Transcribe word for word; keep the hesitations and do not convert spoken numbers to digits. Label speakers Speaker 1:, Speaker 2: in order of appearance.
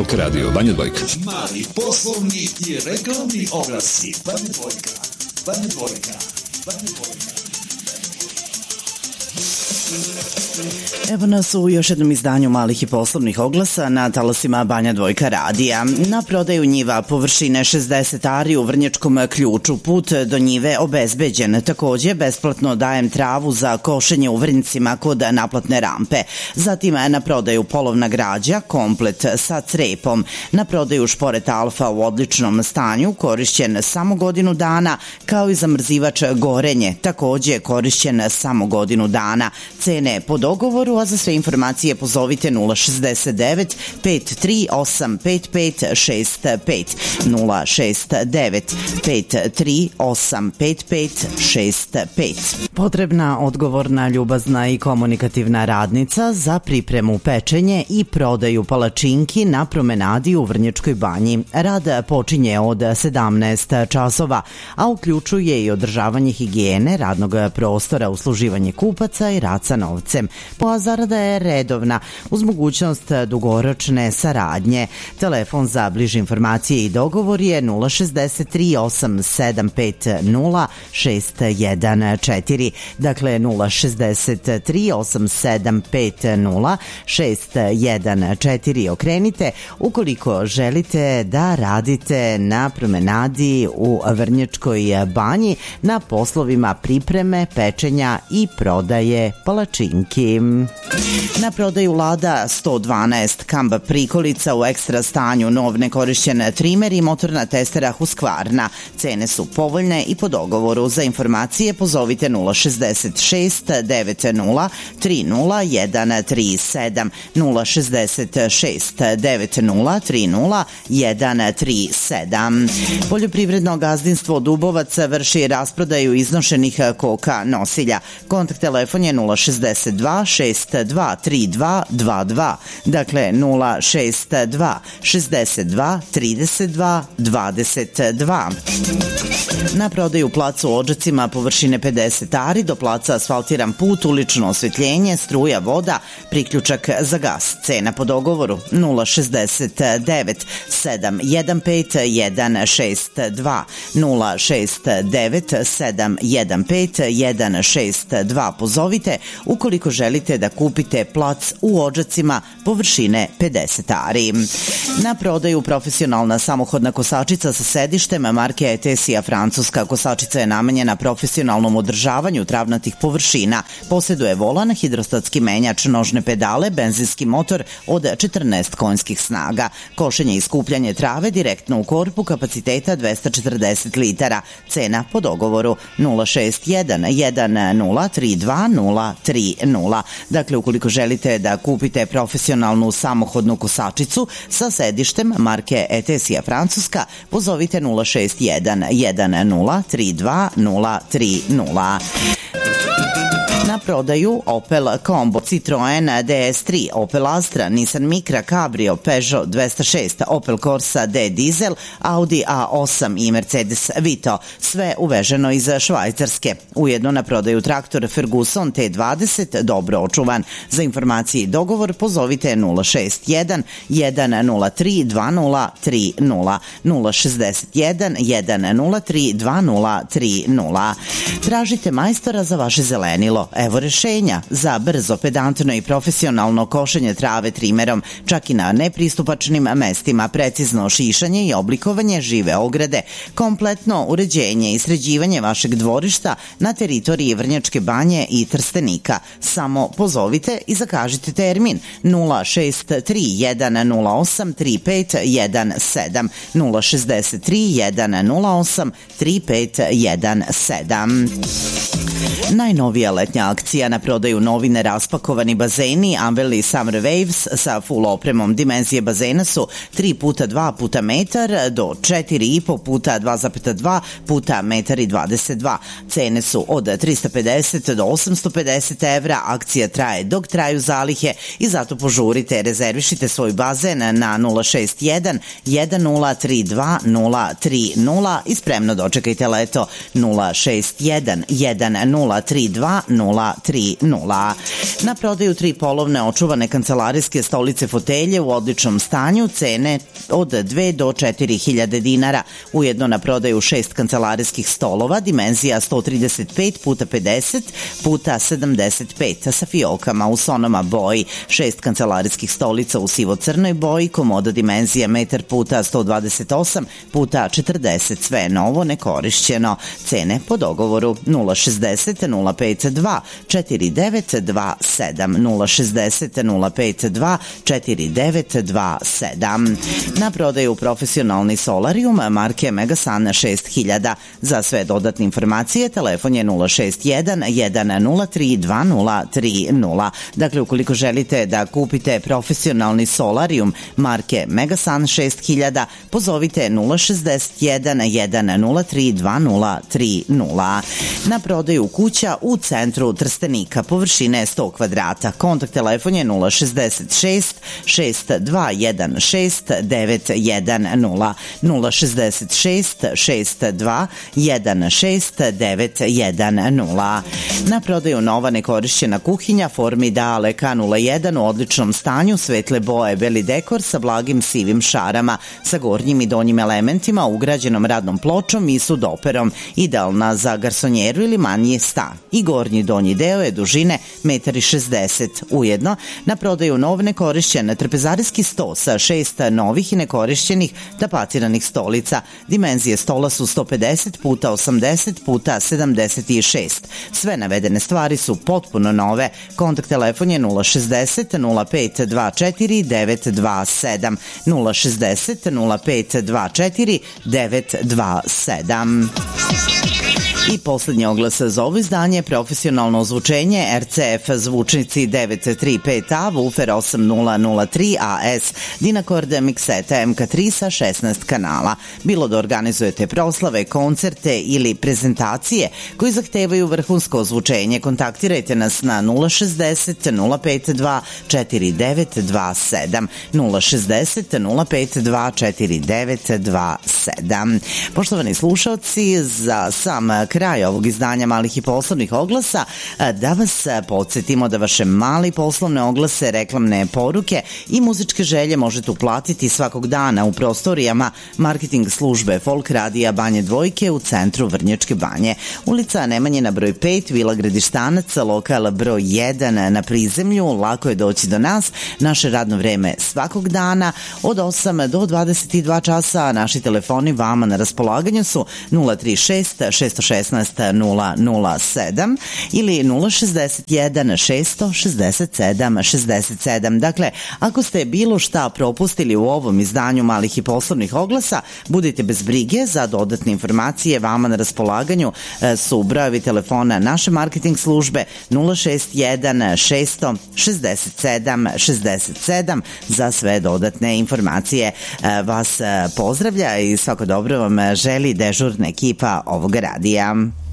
Speaker 1: Talk Radio Banja Dvojka.
Speaker 2: Mali poslovni i reklamni oglasi. Banja Dvojka. Banja Dvojka. Banja Dvojka.
Speaker 3: Evo nas u još jednom izdanju malih i poslovnih oglasa na talasima Banja Dvojka radija. Na prodaju njiva površine šezdeset ari u Vrnjačkom Ključu. Put do njive obezbeđen. Takođe, besplatno dajem travu za košenje u Vrnjcima kod naplatne rampe. Zatim na prodaju polovna građa, komplet sa crepom. Na prodaju šporet Alfa u odličnom stanju, korišćen samo godinu dana, kao i zamrzivač Gorenje, takođe korišćen samo godinu dana. Cene po dogovoru, a za sve informacije pozovite nula šezdeset devet pet tri osam pet pet šest pet, nula šest devet pet tri osam pet pet šest pet. Potrebna, odgovorna, ljubazna i komunikativna radnica za pripremu, pečenje i prodaju palačinki na promenadi u Vrnjačkoj Banji. Rad počinje od sedamnaest časova, a uključuje i održavanje higijene, radnog prostora, usluživanje kupaca i rad sa novcem. A zarada je redovna, uz mogućnost dugoročne saradnje. Telefon za bliže informacije i dogovor je nula šezdeset tri osam sedam pet nula šest jedan četiri. Dakle, nula šezdeset tri osam sedam pet nula šest jedan četiri. Okrenite ukoliko želite da radite na promenadi u Vrnjačkoj Banji na poslovima pripreme, pečenja i prodaje palačinki. Na prodaju Lada sto dvanaest Kamba prikolica u ekstra stanju, nov nekorišćen trimer i motorna testera Husqvarna. Cene su povoljne i po dogovoru. Za informacije pozovite nula šezdeset šest devet nula tri nula jedan tri sedam, nula šezdeset šest devet nula tri nula jedan tri sedam. Poljoprivredno gazdinstvo Dubovac vrši rasprodaju iznošenih koka nosilja. Kontakt telefon je nula šezdeset dva šest dva tri dva dva dva. Dakle, nula šest dva šezdeset dva trideset dva dvadeset dva. Na prodaju plac u Odžacima površine pedeset ari, do placa asfaltiran put, ulično osvetljenje, struja, voda, priključak za gas. Cena po dogovoru nula šezdeset devet sedam jedan pet jedan šest dva, nula šest devet sedam jedan pet jedan šest dva. Pozovite ukoliko želite da kupite plac u Odžacima površine pedeset ari. Na prodaju profesionalna samohodna kosačica sa sedištem marke Etesija francuska. Kosačica je namenjena profesionalnom održavanju travnatih površina. Posjeduje volan, hidrostatski menjač, nožne pedale, benzinski motor od četrnaest konjskih snaga. Košenje i skupljanje trave direktno u korpu, kapaciteta dvesta četrdeset litara. Cena po dogovoru nula šest jedan jedan nula tri dva nula tri nula. Dakle, ukoliko želite da kupite profesionalnu samohodnu kosačicu sa sedištem marke Etesija francuska, pozovite nula šest jedan jedan nula tri dva nula tri nula. Na prodaju Opel Combo, Citroen D S tri, Opel Astra, Nissan Micra, Cabrio, Peugeot dvesta šest, Opel Corsa D dizel, Audi A osam i Mercedes Vito, sve uveženo iz Švajcarske. Ujedno na prodaju traktor Ferguson T dvadeset, dobro očuvan. Za informacije i dogovor pozovite nula šest jedan jedan nula tri dva nula tri nula, nula šezdeset jedan jedan nula tri dva nula tri nula. Tražite majstora za vaše zelenilo. Evo rešenja za brzo, pedantno i profesionalno košenje trave trimerom, čak i na nepristupačnim mestima, precizno šišanje i oblikovanje žive ograde, kompletno uređenje i sređivanje vašeg dvorišta na teritoriji Vrnjačke Banje i Trstenika. Samo pozovite i zakažite termin nula šest tri jedan nula osam tri pet jedan sedam, nula šezdeset tri jedan nula osam tri pet jedan sedam. Najnovija letnja akcija na prodaju novine raspakovani bazeni Amberley Summer Waves sa full opremom. Dimenzije bazena su tri puta dva puta metar do četiri i po puta dva zarez dva puta metar i dvadeset dva. Cene su od trista pedeset do osamsto pedeset evra. Akcija traje dok traju zalihe i zato požurite, rezervišite svoj bazen na nula šest jedan jedan nula tri dva nula tri nula i spremno dočekajte leto. Nula šest jedan jedan nula tri dva nula nula tri nula. Na prodaju tri polovne očuvane kancelarijske stolice fotelje u odličnom stanju, cene od dve do četiri hiljade dinara. Ujedno na prodaju šest kancelarijskih stolova, dimenzija sto trideset pet puta pedeset puta sedamdeset pet sa fiokama u sonoma boji, šest kancelarijskih stolica u sivo-crnoj boji, komoda dimenzija metar puta sto dvadeset osam puta četrdeset, sve novo, nekorišćeno. Cene po dogovoru nula šezdeset nula pet dva četiri devet dva sedam, nula šezdeset nula pet dva četiri devet dva sedam. Na prodaju profesionalni solarium marke Megasun šest hiljada. Za sve dodatne informacije telefon je nula šest jedan jedan nula tri dva nula tri nula. Dakle, ukoliko želite da kupite profesionalni solarium marke Megasun šest hiljada, pozovite nula šezdeset jedan jedan nula tri dva nula tri nula. Na prodaju kuća u centru Trstenika, površine sto kvadrata. Kontakt telefon je nula šezdeset šest šest dva jedan šest devet jedan nula, nula šezdeset šest šest dva jedan šest devet jedan nula. Na prodaju nova nekorišćena kuhinja Formidale K nula jedan u odličnom stanju, svetle boje, beli dekor sa blagim sivim šarama, sa gornjim i donjim elementima, ugrađenom radnom pločom i sudoperom, idealna za garsonjeru ili manji stan. I gornji i donji deo je dužine jedan šezdeset metra. Ujedno, na prodaju nov nekorišćen trpezarijski sto sa šest novih i nekorišćenih tapaciranih stolica. Dimenzije stola su sto pedeset puta osamdeset puta sedamdeset šest. Sve navedene stvari su potpuno nove. Kontakt telefon je nula šezdeset nula pet dva četiri devet dva sedam, nula šezdeset nula pet dva četiri devet dva sedam. I poslednji oglas za ovo izdanje, profesionalno ozvučenje R C F zvučnici devet tri pet A, Woofer osam nula nula tri A S, Dynacord mikseta M K tri sa šesnaest kanala. Bilo da organizujete proslave, koncerte ili prezentacije koji zahtevaju vrhunsko ozvučenje, kontaktirajte nas na nula šezdeset nula pet dva četiri devet dva sedam, nula šezdeset nula pet dva četiri devet dva sedam. Poštovani slušalci, za sam kraj ovog izdanja malih i poslovnih oglasa, da vas podsjetimo da vaše mali poslovne oglase, reklamne poruke i muzičke želje možete uplatiti svakog dana u prostorijama marketing službe Folk radija Banje Dvojke u centru Vrnjačke Banje. Ulica Nemanjina broj pet, Vila Gradištanac, lokal broj jedan na prizemlju. Lako je doći do nas. Naše radno vreme svakog dana od osam do dvadeset dva časa. Naši telefoni vama na raspolaganju su nula tri šest šest šest nula nula sedam ili nula šezdeset jedan šest šezdeset sedam šezdeset sedam. Dakle, ako ste bilo šta propustili u ovom izdanju malih i poslovnih oglasa, budite bez brige. Za dodatne informacije vama na raspolaganju su brojevi telefona naše marketing službe nula šest jedan šest šezdeset sedam šezdeset sedam za sve dodatne informacije. Vas pozdravlja i svako dobro vam želi dežurna ekipa ovog radija.